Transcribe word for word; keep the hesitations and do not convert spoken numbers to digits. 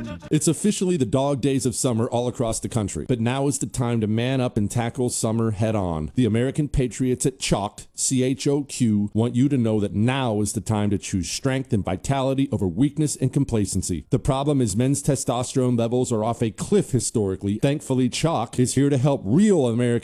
It's officially the dog days of summer all across the country, but now is the time to man up and tackle summer head on. The American Patriots at Choq, C H O Q, want you to know that now is the time to choose strength and vitality over weakness and complacency. The problem is men's testosterone levels are off a cliff historically. Thankfully, Choq is here to help real American